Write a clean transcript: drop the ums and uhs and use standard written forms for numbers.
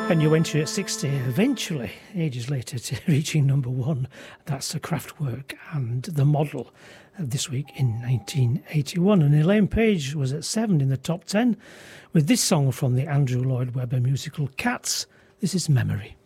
And you enter at 60 eventually, ages later, to reaching number one. That's the Kraftwerk and The Model this week in 1981. And Elaine Page was at 7 in the top 10 with this song from the Andrew Lloyd Webber musical Cats. This is Memory.